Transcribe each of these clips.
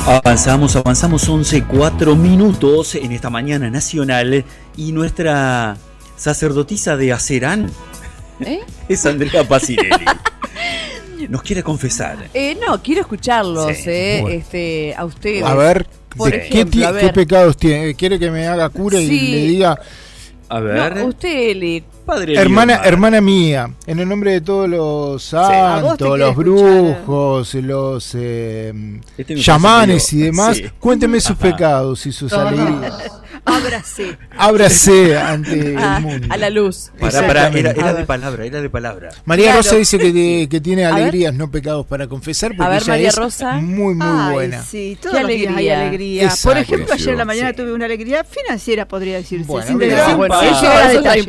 Avanzamos 11:04 minutos en esta mañana nacional y nuestra sacerdotisa de Acerán es Andrea Pacinelli. Nos quiere confesar. No, quiero escucharlos, Sí, a ustedes. A ver, Por ejemplo, ¿qué pecados tiene? ¿Quiere que me haga cura y le diga? A ver. No, usted le... Padre Hermana mía, en el nombre de todos los santos, los brujos, los chamanes y demás, cuénteme sus pecados y sus alegrías. Ábrase ante el mundo. A la luz. Era de palabra. María Rosa dice que tiene alegrías, no pecados para confesar, porque ella María es Rosa. muy buena. Sí, todos los días hay alegría. Exacto. Por ejemplo, ayer en la mañana tuve una alegría financiera, podría decirse. Bueno, sin mira, decir, bueno, sin eso llegar a es detalles.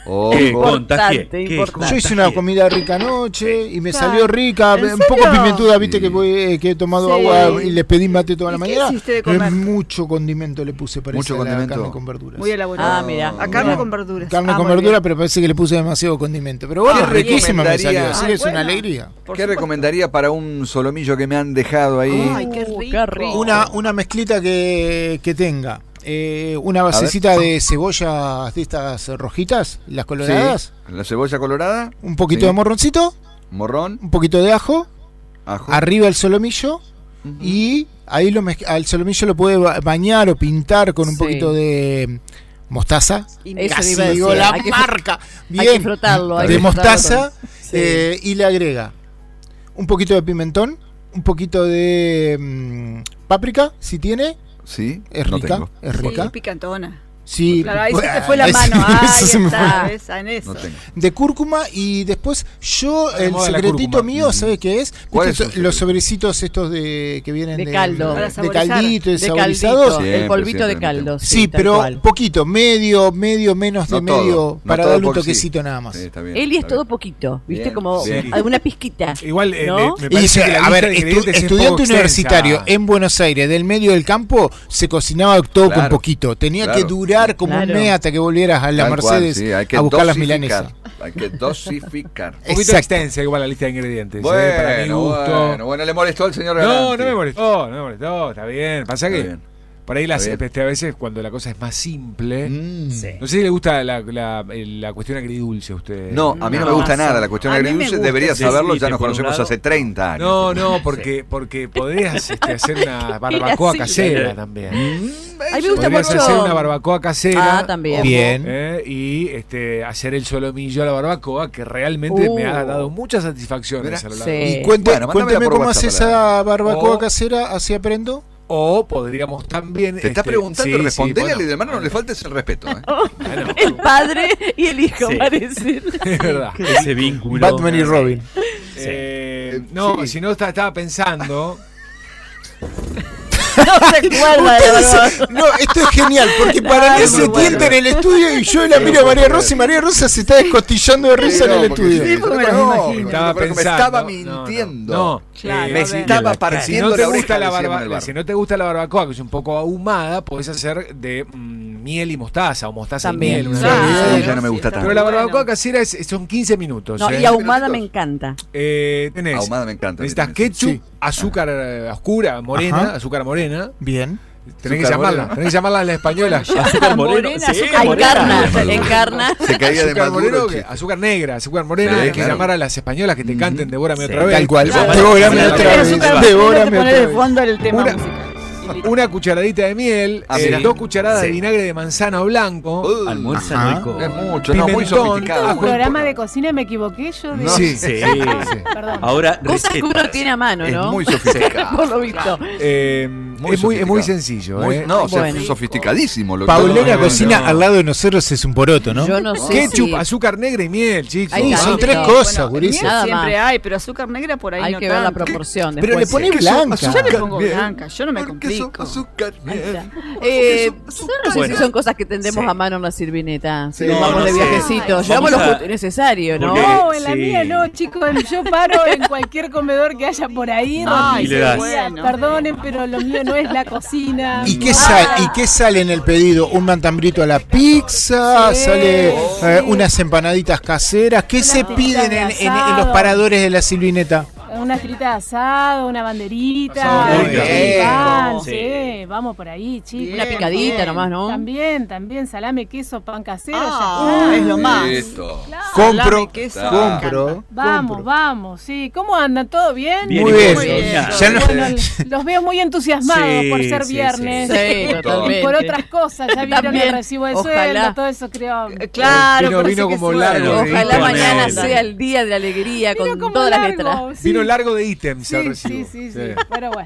Importante. Yo hice una comida rica anoche y me Claro. salió rica, ¿En un poco serio? pimentuda, viste que he tomado Sí. agua y le pedí mate toda la ¿Y qué mañana. hiciste de Pero comer? mucho condimento le puse, parece, Mucho a la condimento. carne con verduras. Muy elaborado. mira. A carne con verduras. Carne Ah, con muy verdura, bien. pero parece que le puse demasiado condimento. Pero bueno, ¿Qué riquísima me recomendaría? salió, así que es Bueno. una alegría. Por ¿Qué supuesto. recomendaría para un solomillo que me han dejado ahí? Ay, qué rico. Una mezclita que tenga una basecita de cebollas de estas rojitas, las coloradas, Sí, la cebolla colorada, un poquito Sí. de morroncito, morrón, un poquito de ajo, ajo. arriba el solomillo. Ujú. Y ahí al solomillo lo puede bañar o pintar con un Sí. poquito de mostaza. Eso Casi iba a digo decir, la hay que marca. hay que Bien, frotarlo. hay de que frotarlo mostaza. con- Sí. Y le agrega un poquito de pimentón, un poquito de páprica, si tiene. Sí, Es no rica, tengo. es Sí, rica. picantona. Sí, Claro, ahí se bueno, te fue la ahí mano. sí, Ahí eso se me fue. está, ¿ves? En eso. No tengo. De cúrcuma. Y después el moda la secretito cúrcuma. mío, ¿sabes qué es? ¿Cuál ¿Viste es el los secreto? sobrecitos estos que vienen De caldo. Para de saborizar. caldito y De saborizados. caldito, el Siempre, polvito de siempre caldo. Sí, tal pero cual. poquito, medio menos de No todo, medio, no para todo darle un por sí. toquecito nada más. Sí, está bien, Eli es está todo bien. poquito, ¿viste? Bien, Como bien. alguna pizquita. Igual, ¿No? me Y parece dice, que la a ver, lista de ingredientes es un estudiante poco universitario extensa. en Buenos Aires, del medio del campo, se cocinaba todo con Claro, poquito. Tenía claro. que durar como un Claro. mes hasta que volvieras a la Tal cual, Mercedes sí, hay que a buscar las dosificar, milanesas. Hay que dosificar. Un poquito Exacto. extensa igual la lista de ingredientes. Para mi gusto. Bueno, le molestó al señor No, Galante. no me molestó, está bien. Pasa Está que bien. por ahí Está bien. a veces cuando la cosa es más simple. Sí. No sé si le gusta la cuestión agridulce a usted. No, a mí no me No. gusta nada la cuestión A mí me agridulce, gusta. debería Sí, saberlo, sí, ya nos por un conocemos lado. hace 30 años. No, porque podrías hacer una barbacoa Sí. casera también. A mí me gusta Podrías mucho. hacer una barbacoa casera. Ah, también. Bien. Y hacer el solomillo a la barbacoa, que realmente me ha dado muchas satisfacciones Mirá. a lo largo. Sí. Y Bueno, mándamela cuénteme por cómo WhatsApp, hace esa barbacoa O- casera, así aprendo. O podríamos también. Te está preguntando, sí, respondele bueno, al hermano, no le faltes el respeto. bueno, El padre y el hijo, Sí. parece. es verdad. Ese vínculo. Batman y Robin. No, Sí. si no estaba pensando. No se acuerda de la barbacoa. No, esto es genial, porque para mí Ay, se muy bueno. tienta en el estudio y yo la miro a María Rosa y María Rosa se está descostillando de risa en el estudio. Sí, porque me lo imagino. Estaba porque pensando. me estaba no, mintiendo. No, Claro, me a ver. estaba si partiendo no te la gusta oreja, la decíamos en el bar. si no te gusta la barbacoa, que es un poco ahumada, podés hacer de miel y mostaza o mostaza También. y miel. Una Sí, cosa así. sí, ya no me gusta está tanto. Pero la muy barbacoa bueno. casera son 15 minutos. No, y ahumada me encanta. Tenés. Ahumada me encanta. Necesitas Tenés. ketchup, Sí. azúcar oscura, morena, Ajá. azúcar morena. Bien. Tenés que Azúcar llamarla, morena. tenés que llamarla a la española. Azúcar moreno. Sí, Ah, morena. encarna. Se caía de Azúcar maduro. moreno, el chiste. azúcar negra, azúcar morena, Sí, hay que claro. llamar a las españolas que te canten Devórame Sí, otra vez. Tal cual. Claro. Devórame Claro. otra Pero vez. azúcar Devórame poner otra de vez. fondo el tema Una- musical. Una cucharadita de miel, Ah, mira. 2 cucharadas de Sí. vinagre de manzano blanco, Almuerza Ajá. rico. Es mucho, no, muy Pimentón, sofisticado. ajo. Programa de cocina, me equivoqué yo. De... No. Sí, Sí. Perdón. Ahora, Cosas que uno recetas. tiene a mano, Es ¿no? muy sofisticado. Por lo visto. Muy es muy sofisticado. sencillo. Muy- no, o sea, Bueno. sofisticadísimo. Lo Paulera todo. cocina no. al lado de nosotros es un poroto, ¿no? Yo no sé. Ketchup, si azúcar negra y miel, chicos. Ahí Sí, está. son tres No, cosas, Bueno, gurísimo. Nada siempre más. hay, pero azúcar negra por ahí hay no que ver la tanto. proporción. Pero le después. pone blanca. Yo le pongo Miel. blanca, yo no me Porque son complico. azúcar, miel. Yo no sé Bueno. si son cosas que tendemos Sí. a mano en la sirvineta. Si Sí. nos vamos No, de no sé. viajecito. Ay, Llevamos lo vamos a- justo y necesario, ¿no? Porque- No, en la Sí. mía no, chicos. Yo paro en cualquier comedor que haya por ahí. Ay, Y le das. bueno. Perdonen, pero lo mío no es la cocina. ¿Y qué sale en el pedido? ¿Un mantambrito a la pizza? Sí. ¿Sale unas empanaditas caseras? ¿Qué se tiritas piden de en los asado. paradores de la silvineta? una tirita de asado, una banderita, Asado, muy pan, rico. sí, vamos por ahí, chicos. Una picadita bien. nomás, ¿no? También, salame, queso, pan casero, Ah, ya está. es lo más. Listo. Claro. Compro, Salame, queso, me compro. Vamos, sí. ¿Cómo andan? ¿Todo bien? Bien, Muy bien. muy bien. Ya no- Bueno, los veo muy entusiasmados Sí, por ser sí, viernes. Sí, Por todo. totalmente. Y por otras cosas, ya vieron También, el recibo de ojalá. sueldo, todo eso creo. Claro, Vino parece que como sí. largo. Ojalá Vino mañana tremendo. sea el día de la alegría Vino con como todas las largo, letras. sí. Vino largo de ítems el Sí, recibo. sí, pero bueno.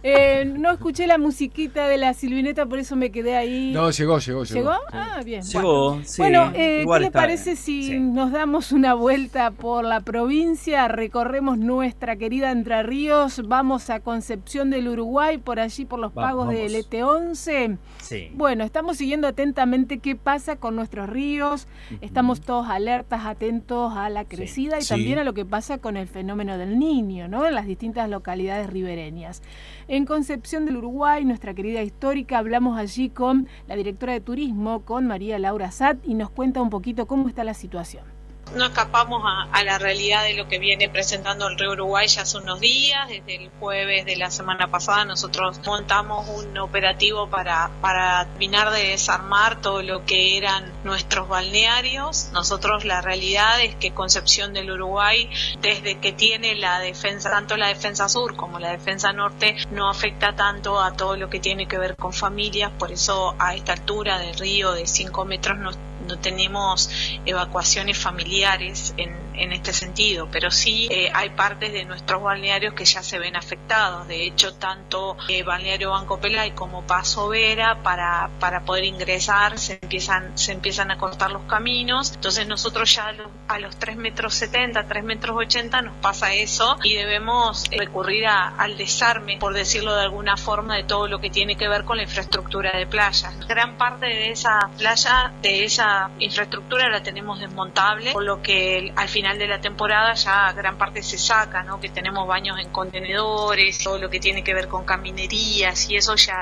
No escuché la musiquita de la Silvineta, por eso me quedé ahí. No, llegó. ¿Llegó? Ah, bien. Llegó, sí. Bueno, ¿qué igual les está parece bien. si Sí. nos damos una vuelta por la provincia, recorremos nuestra querida Entre Ríos, vamos a Concepción del Uruguay, por allí por los pagos del Vamos. ET11? Sí. Bueno, estamos siguiendo atentamente qué pasa con nuestros ríos, estamos todos alertas, atentos a la crecida y Sí. también a lo que pasa con el fenómeno del Niño, ¿no? En las distintas localidades ribereñas. En Concepción del Uruguay, nuestra querida histórica, hablamos allí con la directora de turismo, con María Laura Satt, y nos cuenta un poquito cómo está la situación. No escapamos a la realidad de lo que viene presentando el río Uruguay ya hace unos días. Desde el jueves de la semana pasada nosotros montamos un operativo para terminar de desarmar todo lo que eran nuestros balnearios. Nosotros, la realidad es que Concepción del Uruguay, desde que tiene la defensa, tanto la defensa sur como la defensa norte, no afecta tanto a todo lo que tiene que ver con familias. Por eso a esta altura del río de 5 metros no tenemos evacuaciones familiares en este sentido, pero sí hay partes de nuestros balnearios que ya se ven afectados. De hecho, tanto balneario Banco Pelay como Paso Vera, para poder ingresar se empiezan a cortar los caminos. Entonces nosotros ya a los 3,70 metros, 3,80 metros nos pasa eso y debemos recurrir al desarme, por decirlo de alguna forma, de todo lo que tiene que ver con la infraestructura de playa. Gran parte de esa playa, de esa infraestructura, la tenemos desmontable, por lo que al final de la temporada ya gran parte se saca, ¿no? Que tenemos baños en contenedores, todo lo que tiene que ver con caminerías y eso ya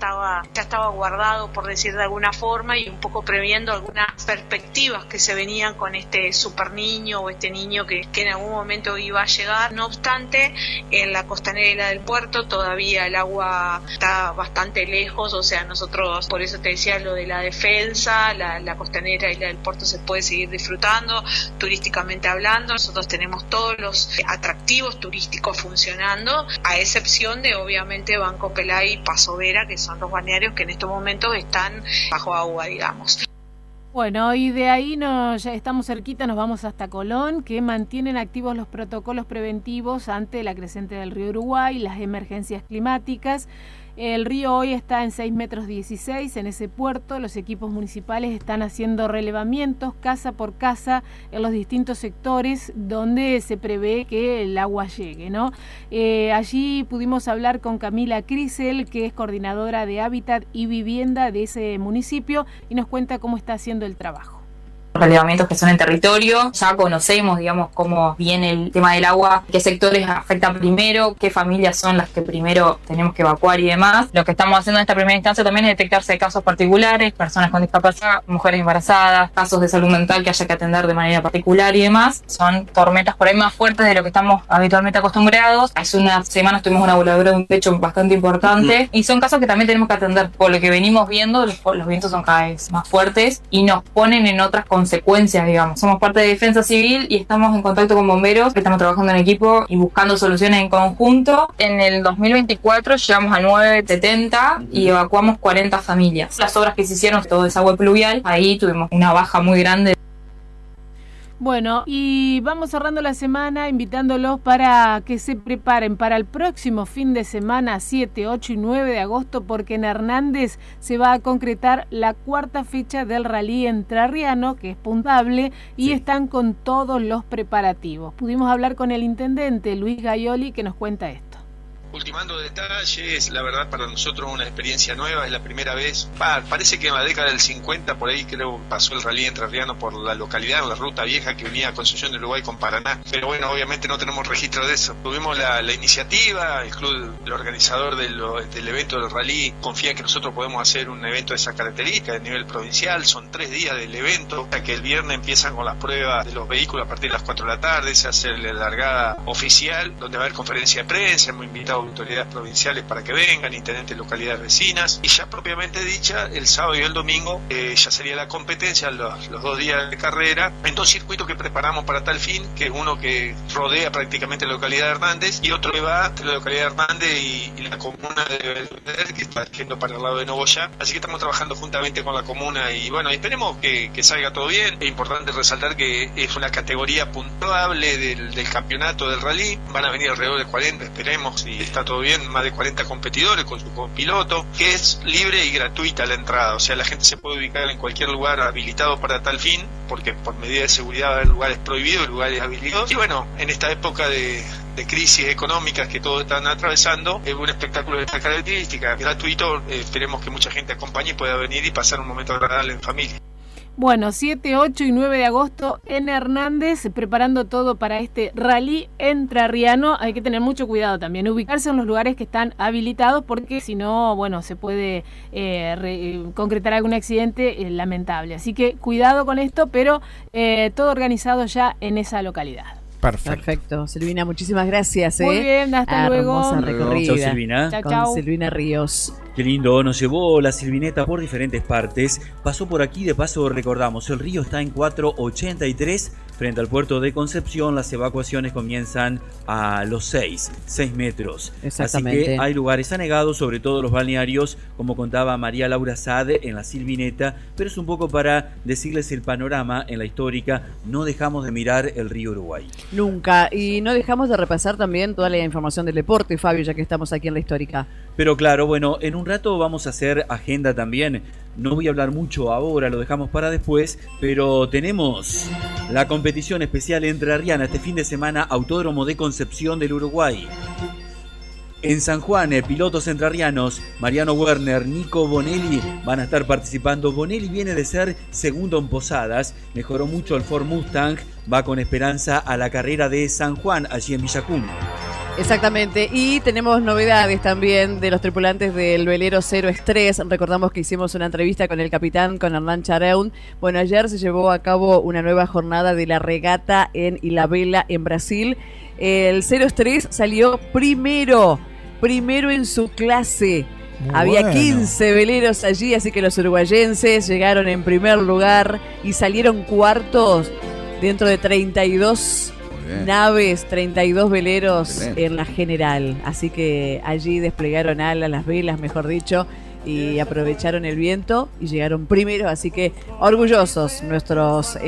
estaba guardado, por decir de alguna forma, y un poco previendo algunas perspectivas que se venían con este super niño o este niño que en algún momento iba a llegar. No obstante, en la costanera del puerto todavía el agua está bastante lejos, o sea, nosotros, por eso te decía lo de la defensa, la costanera y la del puerto se puede seguir disfrutando turísticamente hablando. Nosotros tenemos todos los atractivos turísticos funcionando, a excepción de obviamente Banco Pelay y Paso Vera, que son los balnearios que en estos momentos están bajo agua, digamos. Bueno, y de ahí ya estamos cerquita, nos vamos hasta Colón, que mantienen activos los protocolos preventivos ante la creciente del río Uruguay, las emergencias climáticas. El río hoy está en 6,16 metros en ese puerto. Los equipos municipales están haciendo relevamientos casa por casa en los distintos sectores donde se prevé que el agua llegue, ¿no? Allí pudimos hablar con Camila Crisel, que es coordinadora de Hábitat y Vivienda de ese municipio, y nos cuenta cómo está haciendo el trabajo. Relevamientos que son en territorio, ya conocemos, digamos, cómo viene el tema del agua, qué sectores afectan primero, qué familias son las que primero tenemos que evacuar y demás. Lo que estamos haciendo en esta primera instancia también es detectarse casos particulares, personas con discapacidad, mujeres embarazadas, casos de salud mental que haya que atender de manera particular y demás. Son tormentas por ahí más fuertes de lo que estamos habitualmente acostumbrados. Hace unas semanas tuvimos una voladura de un techo bastante importante y son casos que también tenemos que atender. Por lo que venimos viendo, los vientos son cada vez más fuertes y nos ponen en otras consecuencias, digamos. Somos parte de Defensa Civil y estamos en contacto con bomberos, que estamos trabajando en equipo y buscando soluciones en conjunto. En el 2024 llegamos a 970 y evacuamos 40 familias. Las obras que se hicieron, todo desagüe pluvial, ahí tuvimos una baja muy grande. Bueno, y vamos cerrando la semana invitándolos para que se preparen para el próximo fin de semana, 7, 8 y 9 de agosto, porque en Hernández se va a concretar la cuarta fecha del Rally Entrerriano, que es puntable, y están con todos los preparativos. Pudimos hablar con el intendente Luis Gaioli, que nos cuenta esto. Ultimando detalles, la verdad para nosotros una experiencia nueva, es la primera vez, parece que en la década del 50 por ahí creo pasó el rally entrerriano por la localidad, la ruta vieja que unía a Concepción del Uruguay con Paraná, pero bueno, obviamente no tenemos registro de eso. Tuvimos la iniciativa, el club, el organizador del evento del rally confía que nosotros podemos hacer un evento de esa característica a nivel provincial, son 3 días del evento, que el viernes empiezan con las pruebas de los vehículos a partir de las 4 de la tarde, se hace la largada oficial, donde va a haber conferencia de prensa, hemos invitado autoridades provinciales para que vengan, intendentes de localidades vecinas, y ya propiamente dicha, el sábado y el domingo ya sería la competencia, los 2 días de carrera, en 2 circuitos que preparamos para tal fin, que es uno que rodea prácticamente la localidad de Hernández, y otro que va entre la localidad de Hernández y la comuna de Belvedere, que está yendo para el lado de Novoya, así que estamos trabajando juntamente con la comuna, y bueno, esperemos que salga todo bien. Es importante resaltar que es una categoría puntuable del campeonato del rally, van a venir alrededor de 40, esperemos, si está todo bien, más de 40 competidores con su copiloto, que es libre y gratuita la entrada, o sea, la gente se puede ubicar en cualquier lugar habilitado para tal fin, porque por medida de seguridad va a haber lugares prohibidos, lugares habilitados, y bueno, en esta época de crisis económicas que todos están atravesando, es un espectáculo de esta característica, gratuito, esperemos que mucha gente acompañe y pueda venir y pasar un momento agradable en familia. Bueno, 7, 8 y 9 de agosto en Hernández, preparando todo para este rally entrerriano. Hay que tener mucho cuidado también, ubicarse en los lugares que están habilitados, porque si no, bueno, se puede concretar algún accidente lamentable. Así que cuidado con esto, pero todo organizado ya en esa localidad. Perfecto. Silvina, muchísimas gracias. Muy bien, hasta luego. Hermosa recorrida. Chao, Silvina. Chao. Silvina Ríos. Qué lindo, nos llevó la Silvineta por diferentes partes. Pasó por aquí, de paso recordamos, el río está en 483 frente al puerto de Concepción. Las evacuaciones comienzan a los 6 metros. Exactamente. Así que hay lugares anegados, sobre todo los balnearios, como contaba María Laura Sade en la Silvineta, pero es un poco para decirles el panorama en la histórica. No dejamos de mirar el río Uruguay. Nunca. Y no dejamos de repasar también toda la información del deporte, Fabio, ya que estamos aquí en la histórica. Pero claro, bueno, en un rato vamos a hacer agenda también. No voy a hablar mucho ahora, lo dejamos para después, pero tenemos la competición especial entrerriana este fin de semana, Autódromo de Concepción del Uruguay. En San Juan, pilotos entrerrianos, Mariano Werner, Nico Bonelli van a estar participando. Bonelli viene de ser segundo en Posadas, mejoró mucho el Ford Mustang, va con esperanza a la carrera de San Juan, allí en Villacún. Exactamente, y tenemos novedades también de los tripulantes del velero Zero Estrés. Recordamos que hicimos una entrevista con el capitán, con Hernán Chareun. Bueno, ayer se llevó a cabo una nueva jornada de la regata en Ilhabela, en Brasil. El Zero Estrés salió primero en su clase. Había 15 veleros allí, así que los uruguayenses llegaron en primer lugar y salieron cuartos dentro de 32 naves, 32 veleros en la general. Así que allí desplegaron alas, las velas, mejor dicho, y aprovecharon el viento y llegaron primero. Así que orgullosos nuestros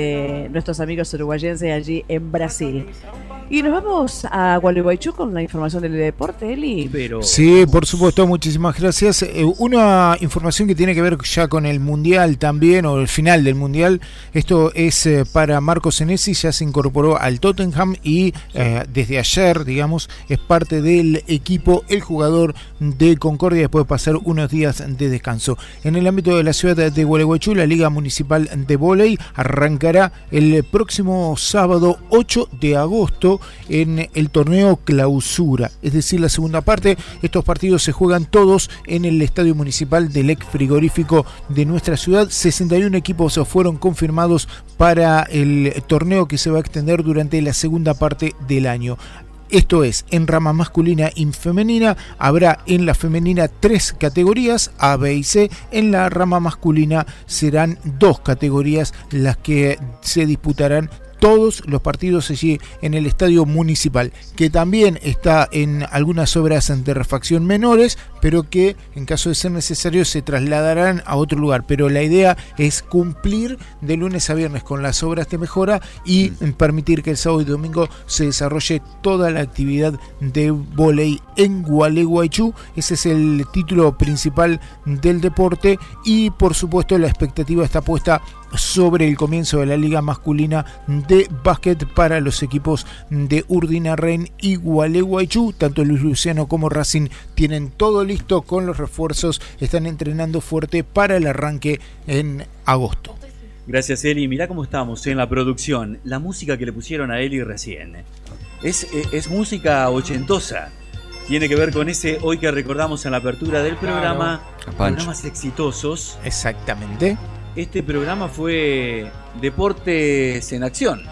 amigos uruguayenses allí en Brasil. Y nos vamos a Gualeguaychú con la información del deporte, Eli. Sí, por supuesto, muchísimas gracias. Una información que tiene que ver ya con el Mundial también, o el final del Mundial. Esto es para Marco Senesi, ya se incorporó al Tottenham y desde ayer, digamos, es parte del equipo, el jugador de Concordia, después de pasar unos días de descanso. En el ámbito de la ciudad de Gualeguaychú, la Liga Municipal de Vóley arrancará el próximo sábado 8 de agosto en el torneo Clausura, es decir, la segunda parte. Estos partidos se juegan todos en el estadio municipal del ex frigorífico de nuestra ciudad. 61 equipos fueron confirmados para el torneo, que se va a extender durante la segunda parte del año. Esto es, en rama masculina y femenina. Habrá en la femenina 3 categorías, A, B y C. En la rama masculina serán 2 categorías las que se disputarán todos los partidos allí en el estadio municipal, que también está en algunas obras de refacción menores, pero que en caso de ser necesario se trasladarán a otro lugar. Pero la idea es cumplir de lunes a viernes con las obras de mejora y permitir que el sábado y domingo se desarrolle toda la actividad de vóley en Gualeguaychú. Ese es el título principal del deporte y por supuesto la expectativa está puesta sobre el comienzo de la liga masculina de básquet para los equipos de Urdinarren y Gualeguaychú. Tanto Luis Luciano como Racing tienen todo listo con los refuerzos, están entrenando fuerte para el arranque en agosto. Gracias, Eli. Mirá cómo estamos en la producción. La música que le pusieron a Eli recién es música ochentosa. Tiene que ver con ese hoy que recordamos en la apertura del programa, programas exitosos. Exactamente. Este programa fue Deportes en Acción.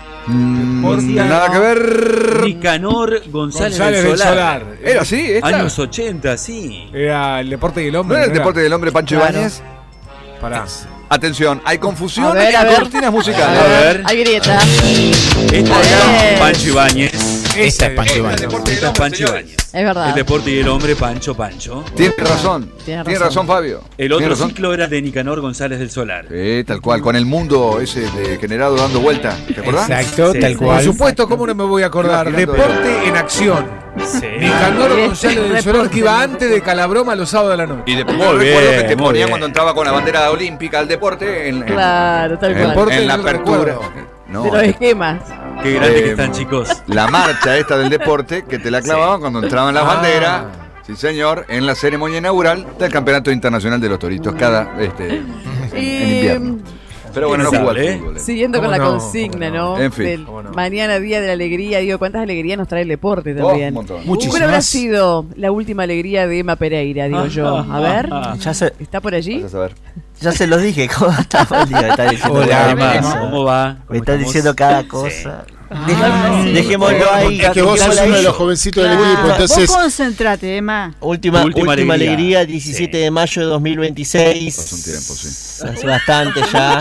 Nada que ver. Nicanor González del Solar. ¿Era así? Años 80, sí. Era el deporte del hombre. ¿No era el deporte del hombre Pancho Ibáñez? Pará. Atención, hay confusión A ver, en cortinas musicales. A ver. Hay grieta. Esta es Pancho Ibáñez. Esta es Pancho Ibáñez. Esta es Pancho Ibáñez. Es verdad. El deporte y el hombre, Pancho. Tiene razón. Tiene razón, Fabio. El otro ciclo era de Nicanor González del Solar. Tal cual, con el mundo ese degenerado dando vuelta. ¿Te acordás? Exacto, Sí, tal sí. cual. Por supuesto, ¿cómo no me voy a acordar? Imaginando Deporte en acción. Sí. Nicanor González del Solar, que iba antes de Calabroma los sábados de la noche. Y después Muy recuerdo bien, que te muy ponían bien. cuando entraba con la bandera olímpica al deporte Claro, tal cual. deporte en la no lo apertura. recuerdo. No, De los esquemas. Qué grandes que están, chicos. la marcha esta del deporte que te la clavaban cuando entraban las banderas. Sí, señor, en la ceremonia inaugural del Campeonato Internacional de los Toritos cada en invierno. Pero bueno, no jugó al fútbol. Siguiendo con ¿Cómo la no? consigna, ¿Cómo ¿no? En fin. Del ¿Cómo no? mañana, día de la alegría. Digo, ¿cuántas alegrías nos trae el deporte también? Un montón. Muchísimas. ¿Cuál habrá sido la última alegría de Emma Pereira, digo yo? A ver, ¿está por allí? Vas a saber. Ya se los dije, ¿cómo está? Me está diciendo Hola, cada Emma. cosa. ¿Cómo va? Me ¿Cómo está estamos? diciendo cada cosa. sí. Dejémoslo ahí. Es que vos sos uno de los jovencitos del equipo, entonces Vos concentrate, Emma. Última alegría. alegría, 17 de mayo de 2026. Pasó un tiempo, sí. Hace bastante ya.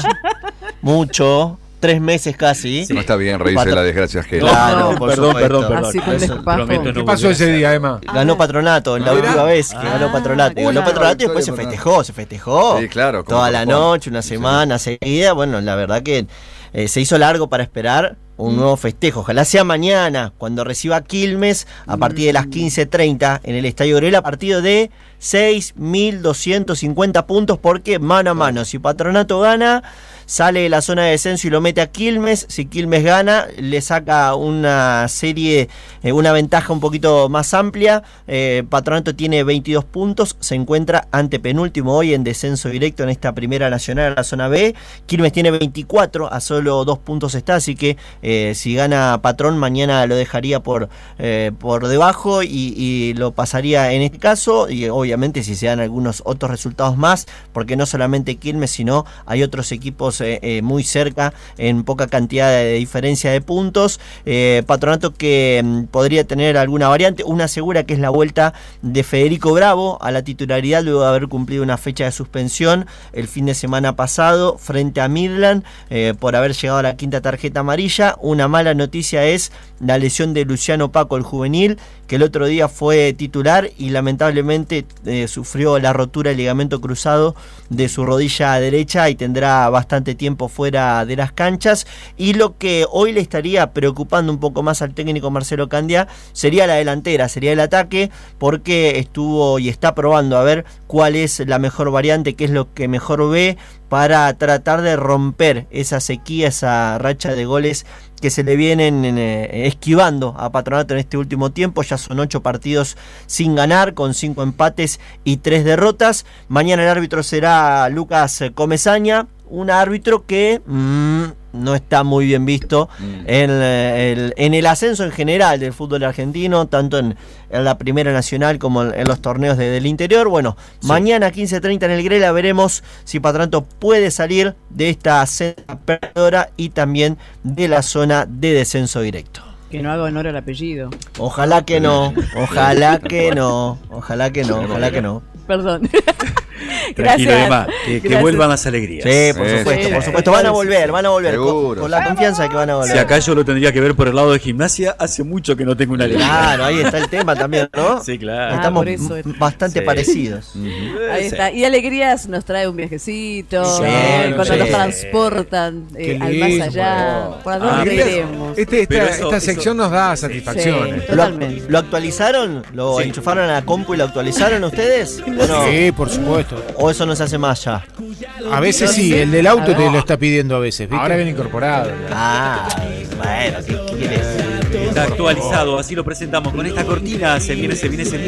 Mucho. 3 meses casi. No está bien reírse de la desgracia ajena. Claro, No, por perdón, supuesto. perdón. Así con Eso- despajo. Prometo no ¿Qué pasó volver a ese hacer. día, Emma? Ganó Patronato, la última vez que ganó Patronato. Ganó Patronato y después se festejó. Sí, claro. como Toda la corresponde. noche, una semana seguida. Bueno, la verdad que se hizo largo para esperar un nuevo festejo. Ojalá sea mañana, cuando reciba Quilmes, a partir de las 15:30 en el Estadio Grela, partido de 6.250 puntos, porque mano a mano, si Patronato gana, sale de la zona de descenso y lo mete a Quilmes. Si Quilmes gana, le saca una serie, una ventaja un poquito más amplia. Patronato tiene 22 puntos, se encuentra ante penúltimo hoy en descenso directo en esta primera nacional, la zona B. Quilmes tiene 24, a solo 2 puntos está, así que si gana Patrón, mañana lo dejaría por debajo y lo pasaría en este caso. Y obviamente si se dan algunos otros resultados más, porque no solamente Quilmes, sino hay otros equipos muy cerca en poca cantidad de diferencia de puntos. Patronato que podría tener alguna variante, una segura, que es la vuelta de Federico Bravo a la titularidad luego de haber cumplido una fecha de suspensión el fin de semana pasado frente a Midland por haber llegado a la 5ª tarjeta amarilla. Una mala noticia es la lesión de Luciano Paco, el juvenil, que el otro día fue titular y lamentablemente sufrió la rotura del ligamento cruzado de su rodilla derecha y tendrá bastante tiempo fuera de las canchas. Y lo que hoy le estaría preocupando un poco más al técnico Marcelo Candia sería la delantera, sería el ataque, porque estuvo y está probando a ver cuál es la mejor variante, qué es lo que mejor ve para tratar de romper esa sequía, esa racha de goles que se le vienen esquivando a Patronato en este último tiempo. Ya son 8 partidos sin ganar, con 5 empates y 3 derrotas. Mañana el árbitro será Lucas Comesaña, un árbitro que no está muy bien visto en el ascenso en general del fútbol argentino, tanto en la Primera Nacional como en los torneos del interior. Bueno, sí. Mañana 15:30 en el Grela veremos si Patronato puede salir de esta senda perdedora y también de la zona de descenso directo. Que no haga honor al apellido. Ojalá que no, ojalá que no, ojalá que no, ojalá que no. Perdón. Tranquilo, Gracias. Emma, que vuelvan las alegrías. Sí, por supuesto, por supuesto. Van a volver Seguro. con la confianza de que van a volver. Si acá yo lo tendría que ver por el lado de gimnasia, hace mucho que no tengo una alegría. Claro, ahí está el tema también, ¿no? Sí, claro. Estamos por eso. bastante parecidos. Ahí está. Y alegrías nos trae un viajecito, Sí, cuando sí. nos transportan Qué al lindo. más allá. ¿Por dónde Alegrías. iremos? Esta sección nos da satisfacciones. Sí, totalmente. ¿Lo actualizaron? ¿Lo enchufaron a la compu y lo actualizaron ustedes? ¿O no? Sí, por supuesto. ¿O eso no se hace más ya? A veces sí, el del auto te lo está pidiendo a veces, ¿viste? Ahora viene incorporado. Ah, bueno, ¿qué quieres? Está actualizado, así lo presentamos con esta cortina. Se viene.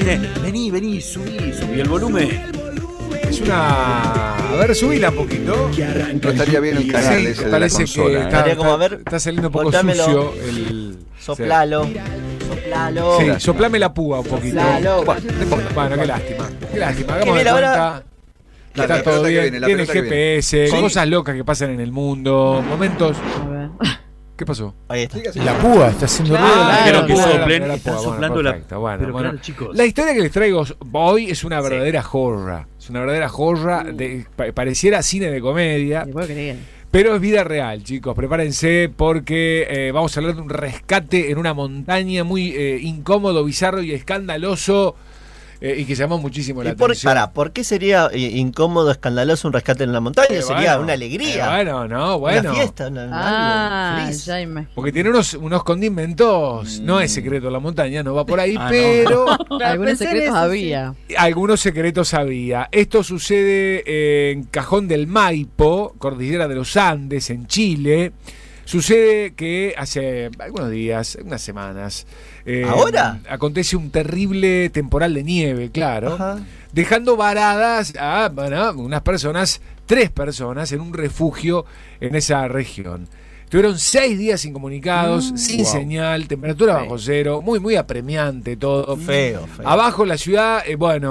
Vení, subí el volumen. Es una... A ver, subila un poquito. No estaría bien el canal ese de la Parece consola. que Estaría como, a ver, está saliendo un poco voltámelo. sucio el... Soplalo. Soplalo. Sí, soplame la púa un poquito. Soplalo. Bueno, qué lástima. Qué lástima. Hagamos de mira, ahora- cuenta. La Está todo pelota que bien. viene, la Tiene pelota que GPS, viene. cosas locas que pasan en el mundo, momentos. A ver. ¿Qué pasó? Ahí está. La púa está haciendo ruido. Dijeron que la púa, soplen, la están púa, soplando la... perfecto, bueno, Pero bueno. claro, chicos. La historia que les traigo hoy es una verdadera jorra. Es una verdadera jorra. Pareciera cine de comedia. Te puedo creer. Pero es vida real, chicos. Prepárense porque vamos a hablar de un rescate en una montaña muy incómodo, bizarro y escandaloso y que llamó muchísimo la atención. ¿Por qué sería incómodo, escandaloso un rescate en la montaña? Sería Bueno, una alegría. bueno. Una fiesta, algo feliz. Ya imagino. Porque tiene unos condimentos. No es secreto la montaña, no va por ahí, Ah, pero Algunos pensé en secretos eso, había. algunos secretos había. Esto sucede en Cajón del Maipo, cordillera de los Andes, en Chile. Sucede que hace algunos días, unas semanas, ¿Ahora? acontece un terrible temporal de nieve, claro, Ajá. dejando varadas a unas personas, 3 personas, en un refugio en esa región. Estuvieron 6 días incomunicados, sin Wow. señal, temperatura bajo cero, muy apremiante todo. Feo. Abajo la ciudad,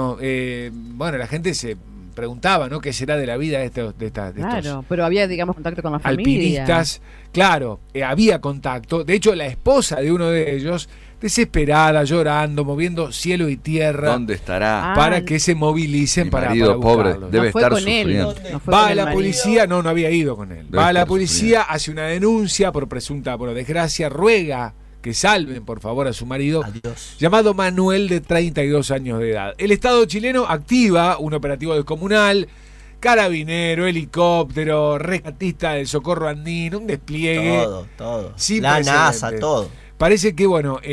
la gente se preguntaba, ¿no? ¿Qué será de la vida de estos Claro, pero había, digamos, contacto con la familia. alpinistas? Claro, había contacto. De hecho, la esposa de uno de ellos, desesperada, llorando, moviendo cielo y tierra ¿Dónde estará? para que se movilicen Mi para marido pobre buscarlo. debe No fue estar con él. sufriendo. No fue Va con a el la marido. policía, no había ido con él. Debe Va a la estar policía, hace una denuncia por presunta desgracia, ruega que salven por favor a su marido, Adiós. llamado Manuel, de 32 años de edad. El Estado chileno activa un operativo descomunal, carabinero, helicóptero, rescatista del Socorro Andino, un despliegue. Todo. sin La precedentes. NASA, todo. Parece que,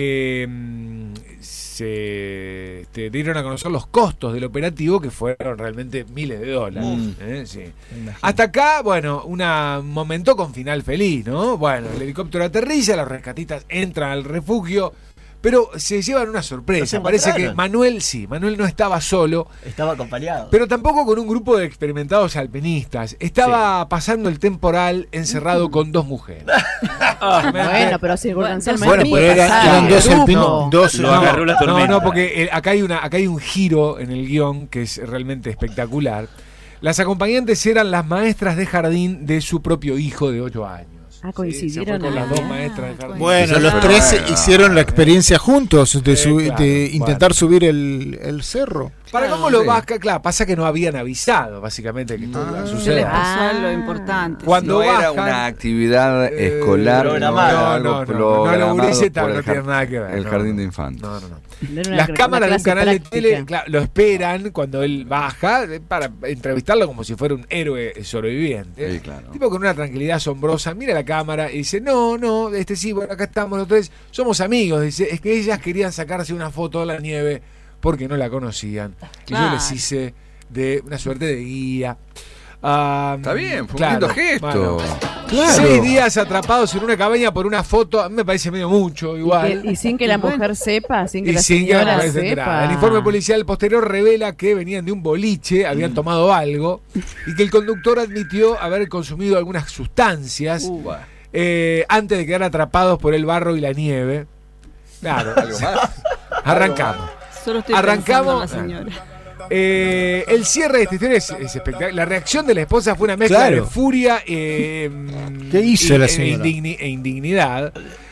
se dieron a conocer los costos del operativo, que fueron realmente miles de dólares. Sí. Hasta acá, un momento con final feliz, ¿no? Bueno, el helicóptero aterriza, los rescatistas entran al refugio, pero se llevan una sorpresa. ¿Los Parece que encontraron? Manuel no estaba solo, Estaba acompañado. pero tampoco con un grupo de experimentados alpinistas. Estaba pasando el temporal encerrado con 2 mujeres. Bueno, pero circunstancialmente. Bueno, pero eran dos alpinos. Lo agarró la tormenta. No, porque acá hay un giro en el guión que es realmente espectacular. Las acompañantes eran las maestras de jardín de su propio hijo de 8 años. Ah, coincidieron. Se fue con las 2 maestras de jardín. Bueno, los Pero 3 bueno. hicieron la experiencia juntos de, claro, de intentar subir el cerro. Para cómo lo baja, claro, pasa que no habían avisado, básicamente, que esto iba a Se les suceder. pasó lo importante. Cuando No era bajan, una actividad escolar, programada. no, algo No, programado Gurice por no el tiene nada que ver. el no, jardín no. de infantes. No. Era una Las cámaras de un clase canal de práctica. tele lo esperan cuando él baja para entrevistarlo como si fuera un héroe sobreviviente. Sí, claro. Tipo con una tranquilidad asombrosa, mira la cámara y dice, no, sí, bueno, acá estamos los 3, somos amigos. Dice, es que ellas querían sacarse una foto de la nieve porque no la conocían. Y yo Claro. les hice de una suerte de guía. Está bien, fue un lindo gesto. Claro. 6 días atrapados en una cabaña por una foto, a mí me parece medio mucho, igual. Y sin que la mujer sepa, sin que Y la sin que la señora mujer se enterara. sepa. El informe policial posterior revela que venían de un boliche, habían tomado algo y que el conductor admitió haber consumido algunas sustancias antes de quedar atrapados por el barro y la nieve. Claro, ¿Algo más? arrancamos. Solo estoy Arrancamos. pensando en la señora. El cierre de esta historia es espectacular. La reacción de la esposa fue una mezcla Claro. de furia ¿Qué hizo la señora? e indignidad.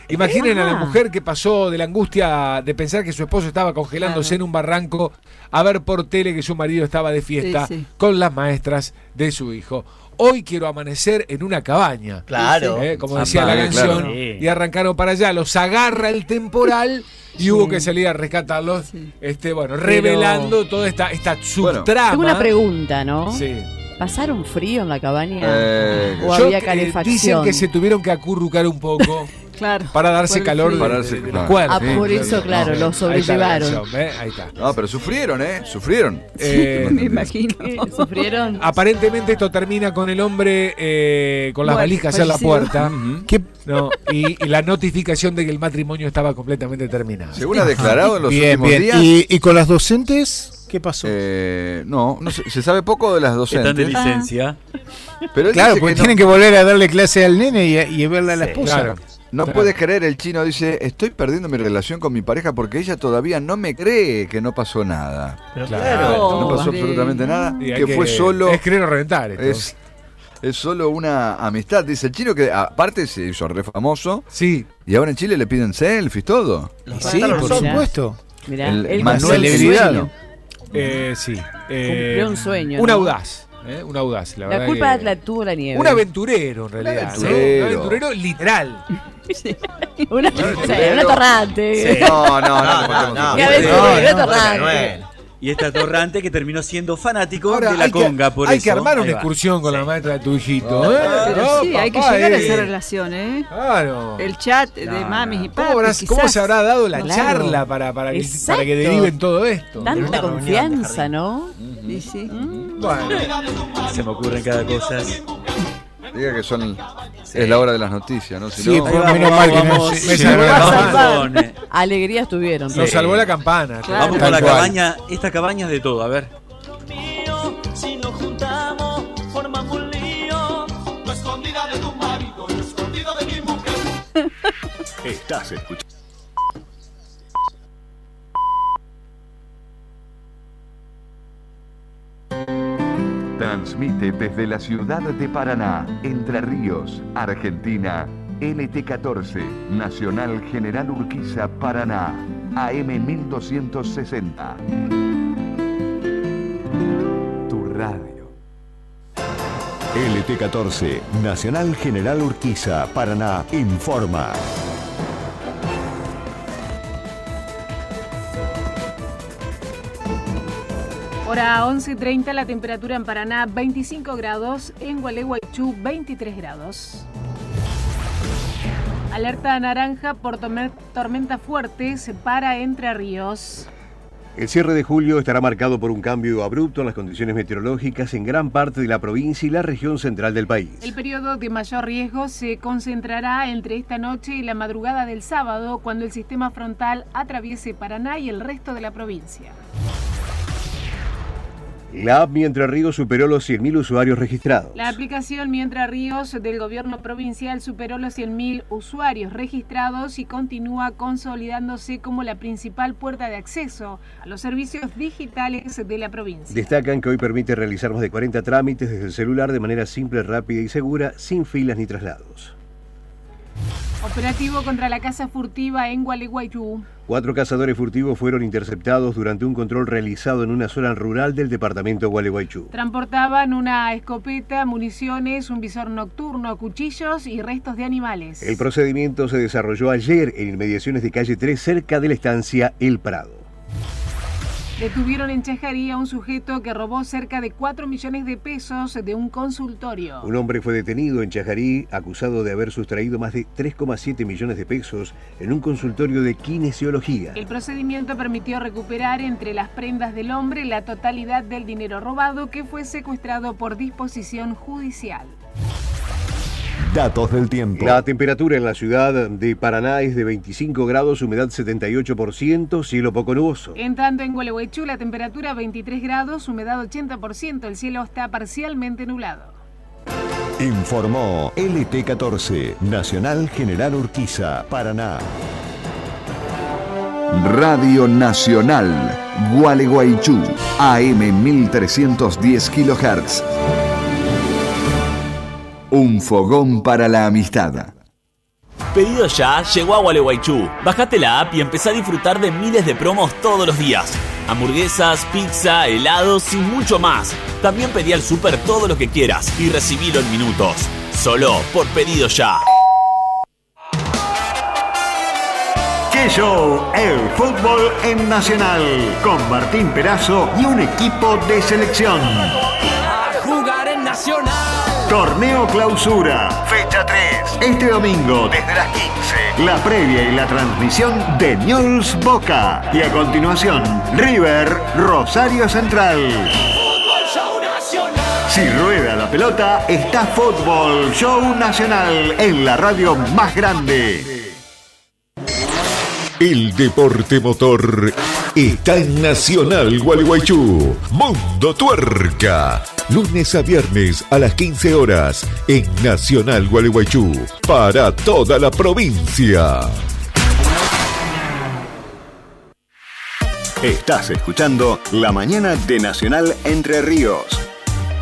Imaginen a la mujer que pasó de la angustia de pensar que su esposo estaba congelándose en un barranco a ver por tele que su marido estaba de fiesta con las maestras de su hijo. Hoy quiero amanecer en una cabaña. Claro. Como decía la canción. Y arrancaron para allá. Los agarra el temporal y hubo que salir a rescatarlos. Revelando toda esta subtrama. Tengo una pregunta, ¿no? Sí. ¿Pasaron frío en la cabaña? ¿O había calefacción? Dicen que se tuvieron que acurrucar un poco. Claro. Para darse calor de los cuerpos. Por eso, claro, lo sobrellevaron. Ahí está. No, pero sufrieron, sufrieron. Me imagino. ¿Sufrieron? Aparentemente esto termina con el hombre con las valijas en la puerta. Y la notificación de que el matrimonio estaba completamente terminado. Según ha declarado en los últimos días. ¿Y con las docentes? ¿Qué pasó? No sé, se sabe poco de las docentes. Están de licencia. Pero claro, porque tienen que volver a darle clase al nene y verle a la esposa. Claro. No puedes creer, el chino dice, estoy perdiendo mi relación con mi pareja porque ella todavía no me cree que no pasó nada. Pero claro. No pasó absolutamente nada. Que fue solo... Es querer reventar esto. Es solo una amistad. Dice el chino que aparte se hizo re famoso. Sí. Y ahora en Chile le piden selfies, todo. Sí, por supuesto. Mirá, el Manuel Celebridad. Sí. Cumplió un sueño. Un audaz. Un audaz, la verdad. La culpa la tuvo la nieve. Un aventurero, en realidad. Un aventurero literal. Una torrante. No. Y esta torrante que terminó siendo fanático de la conga, por hay eso. que armar una excursión con la maestra de tu hijito. Hay que llegar a esa relación, Claro. El chat de mamis y papis. ¿Cómo se habrá dado la charla para que deriven todo esto? Tanta confianza, ¿no? Sí. Bueno. Se me ocurren cada cosa. Diga que es la hora de las noticias, ¿no? Sí, menos mal que no me salvó alegrías tuvieron. Nos salvó la campana. Claro. Vamos con la cabaña. Esta cabaña es de todo, a ver. Si nos juntamos, formamos un lío. No escondida de tu marido, no escondida de mi mujer. Estás escuchando. Transmite desde la ciudad de Paraná, Entre Ríos, Argentina, LT14, Nacional General Urquiza, Paraná, AM 1260. Tu radio. LT14, Nacional General Urquiza, Paraná, informa. Hora 11:30, la temperatura en Paraná 25 grados, en Gualeguaychú 23 grados. Alerta naranja por tormenta fuerte, separa Entre Ríos. El cierre de julio estará marcado por un cambio abrupto en las condiciones meteorológicas en gran parte de la provincia y la región central del país. El periodo de mayor riesgo se concentrará entre esta noche y la madrugada del sábado, cuando el sistema frontal atraviese Paraná y el resto de la provincia. La app Mi Entre Ríos superó los 100.000 usuarios registrados. La aplicación Mi Entre Ríos del gobierno provincial superó los 100.000 usuarios registrados y continúa consolidándose como la principal puerta de acceso a los servicios digitales de la provincia. Destacan que hoy permite realizar más de 40 trámites desde el celular de manera simple, rápida y segura, sin filas ni traslados. Operativo contra la caza furtiva en Gualeguaychú. 4 cazadores furtivos fueron interceptados durante un control realizado en una zona rural del departamento de Gualeguaychú. Transportaban una escopeta, municiones, un visor nocturno, cuchillos y restos de animales. El procedimiento se desarrolló ayer en inmediaciones de calle 3, cerca de la estancia El Prado. Detuvieron en Chajarí a un sujeto que robó cerca de 4 millones de pesos de un consultorio. Un hombre fue detenido en Chajarí acusado de haber sustraído más de 3,7 millones de pesos en un consultorio de kinesiología. El procedimiento permitió recuperar entre las prendas del hombre la totalidad del dinero robado, que fue secuestrado por disposición judicial. Datos del tiempo. La temperatura en la ciudad de Paraná es de 25 grados, humedad 78%, cielo poco nuboso. En tanto, en Gualeguaychú la temperatura 23 grados, humedad 80%, el cielo está parcialmente nublado. Informó LT14, Nacional General Urquiza, Paraná. Radio Nacional, Gualeguaychú, AM 1310 kHz. Un fogón para la amistad. Pedido Ya llegó a Gualeguaychú. Bajate la app y empezá a disfrutar de miles de promos todos los días. Hamburguesas, pizza, helados y mucho más. También pedí al súper todo lo que quieras y recibilo en minutos. Solo por Pedido Ya. ¡Qué show! El fútbol en Nacional. Con Martín Perazo y un equipo de selección. A jugar en Nacional. Torneo Clausura, fecha 3. Este domingo, desde las 15. La previa y la transmisión de Newell's Boca. Y a continuación, River Rosario Central. Fútbol Show Nacional. Si rueda la pelota, está Fútbol Show Nacional en la radio más grande. El deporte motor está en Nacional Gualeguaychú. Mundo Tuerca. Lunes a viernes a las 15 horas en Nacional Gualeguaychú. Para toda la provincia. Estás escuchando La Mañana de Nacional Entre Ríos.